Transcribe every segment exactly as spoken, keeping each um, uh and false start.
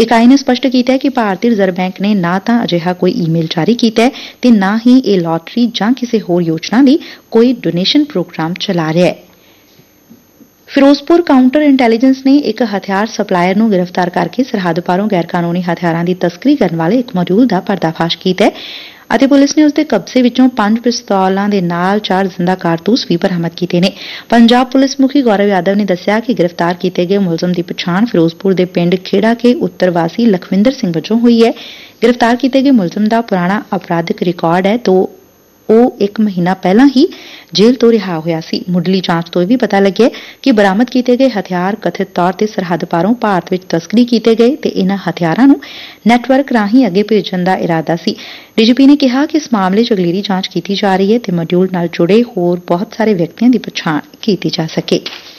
ਇਕਾਈ ਨੇ ਸਪਸ਼ਟ ਕੀਤਾ ਹੈ ਕਿ ਭਾਰਤੀ ਰਿਜ਼ਰਵ ਬੈਂਕ ਨੇ ਨਾ ਤਾਂ ਅਜਿਹਾ ਕੋਈ ਈਮੇਲ ਜਾਰੀ ਕੀਤਾ ਹੈ ਤੇ ਨਾ ਹੀ ਇਹ ਲਾਟਰੀ ਜਾਂ ਕਿਸੇ ਹੋਰ ਯੋਜਨਾ ਲਈ ਕੋਈ ਡੋਨੇਸ਼ਨ ਪ੍ਰੋਗਰਾਮ ਚਲਾ ਰਿਹਾ ਹੈ। ਫਿਰੋਜ਼ਪੁਰ ਕਾਊਂਟਰ ਇੰਟੈਲੀਜੈਂਸ ਨੇ ਇੱਕ ਹਥਿਆਰ ਸਪਲਾਇਰ ਨੂੰ ਗ੍ਰਿਫਤਾਰ ਕਰਕੇ ਸਰਹੱਦ ਪਾਰੋਂ ਗੈਰ ਕਾਨੂੰਨੀ ਹਥਿਆਰਾਂ ਦੀ ਤਸਕਰੀ ਕਰਨ ਵਾਲੇ ਇੱਕ ਮੋਡਿਊਲ ਦਾ ਪਰਦਾਫਾਸ਼ ਕੀਤਾ ਹੈ ਅਤੇ ਪੁਲਿਸ ਨੇ ਉਸ ਦੇ ਕਬਜ਼ੇ ਵਿੱਚੋਂ ਪੰਜ ਪਿਸਤੌਲਾਂ ਦੇ ਨਾਲ ਚਾਰ ਜ਼ਿੰਦਾ ਕਾਰਤੂਸ ਵੀ ਬਰਾਮਦ ਕੀਤੇ ਨੇ। ਪੰਜਾਬ ਪੁਲਿਸ ਮੁਖੀ ਗੌਰਵ ਯਾਦਵ ਨੇ ਦੱਸਿਆ ਕਿ ਗ੍ਰਿਫਤਾਰ ਕੀਤੇ ਗਏ ਮੁਲਜ਼ਮ ਦੀ ਪਛਾਣ ਫਿਰੋਜ਼ਪੁਰ ਦੇ ਪਿੰਡ ਖੇੜਾ ਕੇ ਉੱਤਰ ਵਾਸੀ ਲਖਵਿੰਦਰ ਸਿੰਘ ਵਜੋਂ ਹੋਈ ਹੈ। ਗ੍ਰਿਫਤਾਰ ਕੀਤੇ ਗਏ ਮੁਲਜ਼ਮ ਦਾ ਪੁਰਾਣਾ ਅਪਰਾਧਿਕ ਰਿਕਾਰਡ ਹੈ ਤੋਂ ਉਹ ਇੱਕ ਮਹੀਨਾ ਪਹਿਲਾਂ ਹੀ ਜੇਲ੍ਹ ਤੋਂ ਰਿਹਾ ਹੋਇਆ ਸੀ। ਮੁੱਢਲੀ ਜਾਂਚ ਤੋਂ ਇਹ ਵੀ ਪਤਾ ਲੱਗਿਆ ਕਿ ਬਰਾਮਦ ਕੀਤੇ ਗਏ ਹਥਿਆਰ ਕਥਿਤ ਤੌਰ ਤੇ ਸਰਹੱਦ ਪਾਰੋਂ ਭਾਰਤ ਵਿੱਚ ਤਸਕਰੀ ਕੀਤੇ ਗਏ ਤੇ ਇਨ੍ਹਾਂ ਹਥਿਆਰਾਂ ਨੂੰ ਨੈਟਵਰਕ ਰਾਹੀਂ ਅੱਗੇ ਭੇਜਣ ਦਾ ਇਰਾਦਾ ਸੀ। ਡੀਜੀਪੀ ਨੇ ਕਿਹਾ ਕਿ ਇਸ ਮਾਮਲੇ 'ਚ ਅਗਲੇਰੀ ਜਾਂਚ ਕੀਤੀ ਜਾ ਰਹੀ ਹੈ ਤੇ ਮੋਡਿਊਲ ਨਾਲ ਜੁੜੇ ਹੋਰ ਬਹੁਤ ਸਾਰੇ ਵਿਅਕਤੀਆਂ ਦੀ ਪਛਾਣ ਕੀਤੀ ਜਾ ਸਕੇ।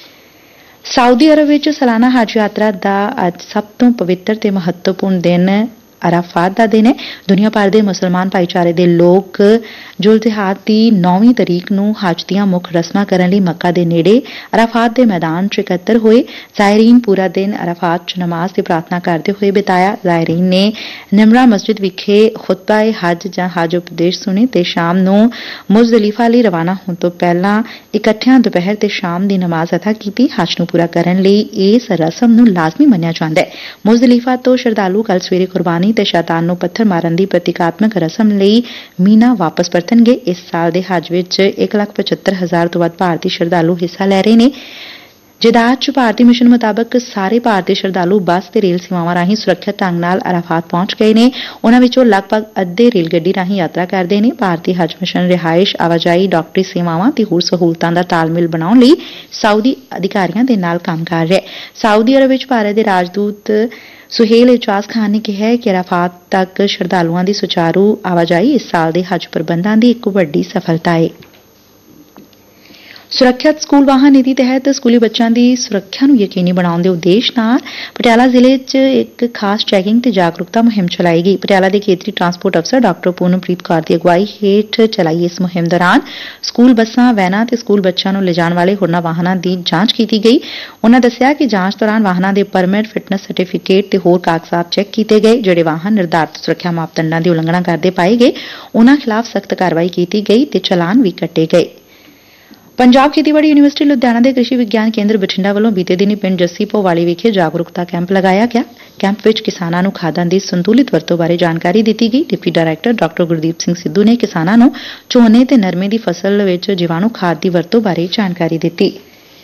ਸਾਊਦੀ ਅਰਬ ਵਿੱਚ ਸਾਲਾਨਾ ਹੱਜ ਯਾਤਰਾ ਦਾ ਅੱਜ ਸਭ ਤੋਂ ਪਵਿੱਤਰ ਤੇ ਮਹੱਤਵਪੂਰਨ ਦਿਨ ਅਰਾਫਾਤ ਦਾ ਦਿਨ ਹੈ। ਦੁਨੀਆ ਭਰ ਦੇ ਮੁਸਲਮਾਨ ਭਾਈਚਾਰੇ ਦੇ ਲੋਕ ਜੁਲਜਿਹਾਦ ਦੀ ਨੌਵੀਂ ਤਰੀਕ ਨੂੰ ਹੱਜ ਦੀਆਂ ਮੁੱਖ ਰਸਮਾਂ ਕਰਨ ਲਈ ਮੱਕਾ ਦੇ ਨੇੜੇ ਅਰਾਫਾਤ ਦੇ ਮੈਦਾਨ 'ਚ ਇਕੱਤਰ ਹੋਏ। ਜ਼ਾਇਰੀਨ ਪੂਰਾ ਦਿਨ ਅਰਾਫਾਤ 'ਚ ਨਮਾਜ਼ ਤੇ ਪ੍ਰਾਰਥਨਾ ਕਰਦੇ ਹੋਏ ਬਿਤਾਇਆ। ਜ਼ਾਇਰੀਨ ਨੇ ਨਿਮਰਾ ਮਸਜਿਦ ਵਿਖੇ ਖੁਤਬਾ-ਏ ਹੱਜ ਜਾਂ ਹੱਜ ਉਪਦੇਸ਼ ਸੁਣੇ ਤੇ ਸ਼ਾਮ ਨੂੰ ਮੁਜ਼ਦਲਿਫਾ ਲਈ ਰਵਾਨਾ ਹੋਣ ਤੋਂ ਪਹਿਲਾਂ ਇਕੱਠਿਆਂ ਦੁਪਹਿਰ ਤੇ ਸ਼ਾਮ ਦੀ ਨਮਾਜ਼ ਅਦਾ ਕੀਤੀ। ਹੱਜ ਨੂੰ ਪੂਰਾ ਕਰਨ ਲਈ ਇਸ ਰਸਮ ਨੂੰ ਲਾਜ਼ਮੀ ਮੰਨਿਆ ਜਾਂਦਾ ਹੈ। ਮੁਜ਼ਦਲਿਫਾ ਤੋਂ ਸ਼ਰਧਾਲੂ ਕੱਲ੍ਹ ਸਵੇਰੇ ਕੁਰਬਾਨੀ ਤੇ ਸ਼ੈਤਾਨ ਨੂੰ ਪੱਥਰ ਮਾਰਨ ਦੀ ਪ੍ਰਤੀਕਾਤਮਕ ਰਸਮ ਲਈ ਮੀਨਾ ਵਾਪਸ ਪਰਤਣਗੇ। ਇਸ ਸਾਲ ਦੇ ਹੱਜ ਵਿੱਚ ਇੱਕ ਲੱਖ ਪਚੱਤਰ ਹਜ਼ਾਰ ਤੋਂ ਵੱਧ ਭਾਰਤੀ ਸ਼ਰਧਾਲੂ ਹਿੱਸਾ ਲੈ ਰਹੇ ਨੇ। ਜਦਾਦ 'ਚ ਭਾਰਤੀ ਮਿਸ਼ਨ ਮੁਤਾਬਕ ਸਾਰੇ ਭਾਰਤੀ ਸ਼ਰਧਾਲੂ ਬੱਸ ਤੇ ਰੇਲ ਸੇਵਾਵਾਂ ਰਾਹੀਂ ਸੁਰੱਖਿਅਤ ਢੰਗ ਨਾਲ ਅਰਾਫਾਤ ਪਹੁੰਚ ਗਏ ਨੇ। ਉਨ੍ਹਾਂ ਵਿੱਚੋਂ ਲਗਭਗ ਅੱਧੇ ਰੇਲ ਗੱਡੀ ਰਾਹੀਂ ਯਾਤਰਾ ਕਰਦੇ ਨੇ। ਭਾਰਤੀ ਹੱਜ ਮਿਸ਼ਨ ਰਿਹਾਇਸ਼, ਆਵਾਜਾਈ, ਡਾਕਟਰੀ ਸੇਵਾਵਾਂ ਤੇ ਹੋਰ ਸਹੂਲਤਾਂ ਦਾ ਤਾਲਮੇਲ ਬਣਾਉਣ ਲਈ ਸਾਊਦੀ ਅਧਿਕਾਰੀਆਂ ਦੇ ਨਾਲ ਕੰਮ ਕਰ ਰਿਹਾ ਹੈ। ਸਾਊਦੀ ਅਰਬ ਵਿੱਚ ਭਾਰਤ ਦੇ ਰਾਜਦੂਤ ਸੁਹੇਲ ਇਜਾਜ਼ ਖਾਨ ਨੇ ਕਿਹਾ ਕਿ ਅਰਾਫਾਤ ਤੱਕ ਸ਼ਰਧਾਲੂਆਂ ਦੀ ਸੁਚਾਰੂ ਆਵਾਜਾਈ ਇਸ ਸਾਲ ਦੇ ਹੱਜ ਪ੍ਰਬੰਧਾਂ ਦੀ ਇੱਕ ਵੱਡੀ ਸਫਲਤਾ ਹੈ। ਸੁਰੱਖਿਅਤ ਸਕੂਲ ਵਾਹਨ ਨੀਤੀ ਤਹਿਤ ਸਕੂਲੀ ਬੱਚਿਆਂ ਦੀ ਸੁਰੱਖਿਆ ਨੂੰ ਯਕੀਨੀ ਬਣਾਉਣ ਦੇ ਉਦੇਸ਼ ਨਾਲ ਪਟਿਆਲਾ ਜ਼ਿਲ੍ਹੇ 'ਚ ਇੱਕ ਖਾਸ ਚੈਕਿੰਗ ਤੇ ਜਾਗਰੂਕਤਾ ਮੁਹਿੰਮ ਚਲਾਈ ਗਈ। ਪਟਿਆਲਾ ਦੇ ਖੇਤਰੀ ਟਰਾਂਸਪੋਰਟ ਅਫਸਰ ਡਾਕਟਰ ਪੂਨਮਪ੍ਰੀਤ ਕੌਰ ਦੀ ਅਗਵਾਈ ਹੇਠ ਚਲਾਈ ਇਸ ਮੁਹਿੰਮ ਦੌਰਾਨ ਸਕੂਲ ਬੱਸਾਂ, ਵੈਨਾਂ ਤੇ ਸਕੂਲ ਬੱਚਿਆਂ ਨੂੰ ਲਿਜਾਣ ਵਾਲੇ ਹੋਰਨਾਂ ਵਾਹਨਾਂ ਦੀ ਜਾਂਚ ਕੀਤੀ ਗਈ। ਉਨ੍ਹਾਂ ਦੱਸਿਆ ਕਿ ਜਾਂਚ ਦੌਰਾਨ ਵਾਹਨਾਂ ਦੇ ਪਰਮਿਟ, ਫਿਟਨੈਸ ਸਰਟੀਫਿਕੇਟ ਤੇ ਹੋਰ ਕਾਗਜ਼ਾਤ ਚੈੱਕ ਕੀਤੇ ਗਏ। ਜਿਹੜੇ ਵਾਹਨ ਨਿਰਧਾਰਤ ਸੁਰੱਖਿਆ ਮਾਪਦੰਡਾਂ ਦੀ ਉਲੰਘਣਾ ਕਰਦੇ ਪਾਏ ਗਏ, ਉਨ੍ਹਾਂ ਖਿਲਾਫ਼ ਸਖਤ ਕਾਰਵਾਈ ਕੀਤੀ ਗਈ ਤੇ ਚਲਾਨ ਵੀ ਕੱਟੇ ਗਏ। ਪੰਜਾਬ ਖੇਤੀਬਾੜੀ ਯੂਨੀਵਰਸਿਟੀ ਲੁਧਿਆਣਾ ਦੇ ਕ੍ਰਿਸ਼ੀ ਵਿਗਿਆਨ ਕੇਂਦਰ ਬਠਿੰਡਾ ਵੱਲੋਂ ਬੀਤੇ ਦਿਨੀ ਪਿੰਡ ਜੱਸੀ ਭੋਵਾਲੀ ਵਿਖੇ ਜਾਗਰੂਕਤਾ ਕੈਂਪ ਲਗਾਇਆ ਗਿਆ। ਕੈਂਪ ਵਿੱਚ ਕਿਸਾਨਾਂ ਨੂੰ ਖਾਦਾਂ ਦੀ ਸੰਤੁਲਿਤ ਵਰਤੋਂ ਬਾਰੇ ਜਾਣਕਾਰੀ ਦਿੱਤੀ ਗਈ। Deputy director doctor Gurdeep Singh Sidhu ਨੇ ਕਿਸਾਨਾਂ ਨੂੰ ਝੋਨੇ ਤੇ ਨਰਮੇ ਦੀ ਫਸਲ ਵਿੱਚ ਜੀਵਾਣੂ ਖਾਦ ਦੀ ਵਰਤੋਂ ਬਾਰੇ ਜਾਣਕਾਰੀ ਦਿੱਤੀ।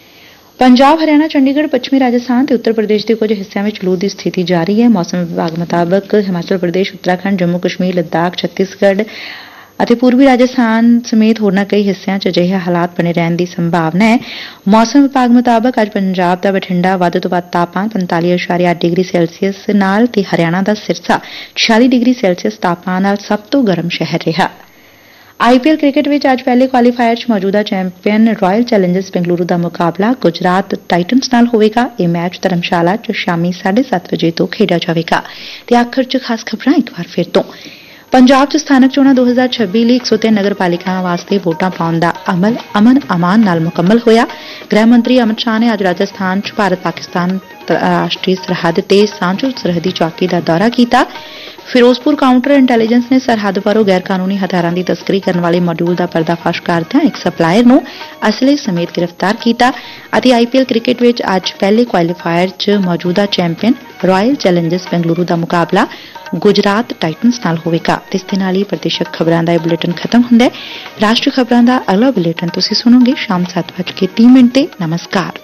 ਪੰਜਾਬ, ਹਰਿਆਣਾ, ਚੰਡੀਗੜ੍ਹ, ਪੱਛਮੀ ਰਾਜਸਥਾਨ ਤੇ ਉੱਤਰ ਪ੍ਰਦੇਸ਼ ਦੇ ਕੁਝ ਹਿੱਸਿਆਂ ਵਿੱਚ ਲੂ ਦੀ ਸਥਿਤੀ ਜਾਰੀ ਹੈ। ਮੌਸਮ ਵਿਭਾਗ ਮੁਤਾਬਕ ਹਿਮਾਚਲ ਪ੍ਰਦੇਸ਼, ਉੱਤਰਾਖੰਡ, ਜੰਮੂ ਕਸ਼ਮੀਰ, ਲੱਦਾਖ, ਛੱਤੀਸਗੜ੍ਹ ਅਤੇ ਪੂਰਬੀ ਰਾਜਸਥਾਨ ਸਮੇਤ ਹੋਰਨਾਂ ਕਈ ਹਿੱਸਿਆਂ 'ਚ ਅਜਿਹੇ ਹਾਲਾਤ ਬਣੇ ਰਹਿਣ ਦੀ ਸੰਭਾਵਨਾ ਹੈ। ਮੌਸਮ ਵਿਭਾਗ ਮੁਤਾਬਕ ਅੱਜ ਪੰਜਾਬ ਦਾ ਬਠਿੰਡਾ ਵੱਧ ਤੋਂ ਵੱਧ ਤਾਪਮਾਨ ਪੰਤਾਲੀ ਇਸ਼ਾਰੀਆ ਅੱਠ ਡਿਗਰੀ ਸੈਲਸੀਅਸ ਨਾਲ ਤੇ ਹਰਿਆਣਾ ਦਾ ਸਿਰਸਾ ਛਿਆਲੀ ਡਿਗਰੀ ਸੈਲਸੀਅਸ ਤਾਪਮਾਨ ਨਾਲ ਸਭ ਤੋਂ ਗਰਮ ਸ਼ਹਿਰ ਰਿਹਾ। ਆਈਪੀਐਲ ਕ੍ਰਿਕਟ ਵਿੱਚ ਅੱਜ ਪਹਿਲੇ ਕੁਆਲੀਫਾਇਰ 'ਚ ਮੌਜੂਦਾ ਚੈਂਪੀਅਨ ਰਾਇਲ ਚੈਲੰਜਰਸ ਬੈਂਗਲੁਰੂ ਦਾ ਮੁਕਾਬਲਾ ਗੁਜਰਾਤ ਟਾਈਟਨਸ ਨਾਲ ਹੋਵੇਗਾ। ਇਹ ਮੈਚ ਧਰਮਸ਼ਾਲਾ 'ਚ ਸ਼ਾਮੀ ਸਾਢੇ ਸੱਤ ਵਜੇ ਤੋਂ ਖੇਡਿਆ ਜਾਵੇਗਾ। ਤੇ ਆਖਰ 'ਚ ਖਾਸ ਖਬਰਾਂ ਇੱਕ ਵਾਰ ਫਿਰ ਤੋਂ। ਪੰਜਾਬ 'ਚ ਸਥਾਨਕ ਚੋਣਾਂ ਦੋ ਹਜ਼ਾਰ ਛੱਬੀ ਲਈ ਇੱਕ ਸੌ ਤਿੰਨ ਨਗਰ ਪਾਲਿਕਾਵਾਂ ਵਾਸਤੇ ਵੋਟਾਂ ਪਾਉਣ ਦਾ ਅਮਲ ਅਮਨ ਅਮਾਨ ਨਾਲ ਮੁਕੰਮਲ ਹੋਇਆ। ਗ੍ਰਹਿ ਮੰਤਰੀ ਅਮਿਤ ਸ਼ਾਹ ਨੇ ਅੱਜ ਰਾਜਸਥਾਨ 'ਚ ਭਾਰਤ ਪਾਕਿਸਤਾਨ ਰਾਸ਼ਟਰੀ ਸਰਹੱਦ ਤੇ ਸਾਂਝੂ ਸਰਹੱਦੀ ਚੌਕੀ ਦਾ ਦੌਰਾ ਕੀਤਾ। ਫਿਰੋਜ਼ਪੁਰ ਕਾਊਂਟਰ ਇੰਟੈਲੀਜੈਂਸ ਨੇ ਸਰਹੱਦ ਪਾਰੋਂ ਗੈਰ ਕਾਨੂੰਨੀ ਹਥਿਆਰਾਂ ਦੀ ਤਸਕਰੀ ਕਰਨ ਵਾਲੇ ਮੋਡਿਊਲ ਦਾ ਪਰਦਾਫਾਸ਼ ਕਰਦਿਆਂ ਇੱਕ ਸਪਲਾਇਰ ਨੂੰ ਅਸਲੇ ਸਮੇਤ ਗ੍ਰਿਫਤਾਰ ਕੀਤਾ। ਅਤੇ ਆਈਪੀਐਲ ਕ੍ਰਿਕਟ ਵਿੱਚ ਅੱਜ ਪਹਿਲੇ ਕੁਆਲੀਫਾਇਰ 'ਚ ਮੌਜੂਦਾ ਚੈਂਪੀਅਨ ਰਾਇਲ ਚੈਲੰਜਰਸ ਬੈਂਗਲੁਰੂ ਦਾ ਮੁਕਾਬਲਾ ਗੁਜਰਾਤ ਟਾਈਟਨਸ ਨਾਲ ਹੋਵੇਗਾ। ਇਸ ਦੇ ਨਾਲ ਹੀ ਪ੍ਰਤੀਸ਼ਤ ਖਬਰਾਂ ਦਾ ਇਹ ਬੁਲੇਟਿਨ ਖਤਮ ਹੁੰਦਾ ਹੈ। ਰਾਸ਼ਟਰੀ ਖਬਰਾਂ ਦਾ ਅਗਲਾ ਬੁਲੇਟਿਨ ਤੁਸੀਂ ਸੁਣੋਗੇ ਸ਼ਾਮ ਸੱਤ ਵਜੇ ਕੇ ਤੀਹ ਮਿੰਟ ਤੇ। ਨਮਸਕਾਰ।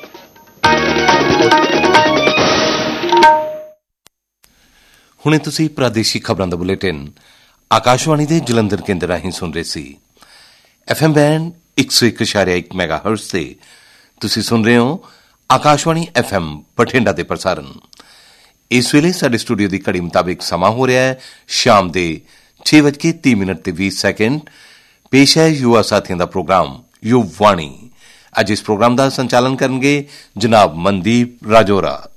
ਹੁਣੇ ਤੁਸੀਂ ਪ੍ਰਾਦੇਸ਼ਿਕ ਖਬਰਾਂ ਦਾ ਬੁਲੇਟਿਨ ਆਕਾਸ਼ਵਾਣੀ ਦੇ ਜਲੰਧਰ ਕੇਂਦਰ ਰਾਹੀਂ ਸੁਣ ਰਹੇ ਸੀ। ਐਫਐਮ ਬੈਂਡ ਇੱਕ ਸੌ ਇੱਕ ਇਸ਼ਾਰਿਆ ਇੱਕ ਮੈਗਾਹਰਟਜ਼ ਤੇ ਤੁਸੀਂ ਸੁਣ ਰਹੇ ਹੋ ਆਕਾਸ਼ਵਾਣੀ ਐਫਐਮ ਬਠਿੰਡਾ ਦੇ ਪ੍ਰਸਾਰਣ। ਇਸ ਵੇਲੇ ਸਾਡੇ ਸਟੂਡੀਓ ਦੀ ਘੜੀ ਮੁਤਾਬਿਕ ਸਮਾਂ ਹੋ ਰਿਹਾ ਹੈ ਸ਼ਾਮ ਦੇ ਛੇ ਵਜ ਕੇ ਤੀਹ ਮਿੰਟ ਤੇ ਵੀਹ ਸੈਕਿੰਡ। ਪੇਸ਼ ਹੈ ਯੁਵਾ ਸਾਥੀਆਂ ਦਾ ਪ੍ਰੋਗਰਾਮ ਯੁਵ ਵਾਣੀ। ਅੱਜ ਇਸ ਪ੍ਰੋਗਰਾਮ ਦਾ ਸੰਚਾਲਨ ਕਰਨਗੇ ਜਨਾਬ ਮਨਦੀਪ ਰਾਜੋਰਾ।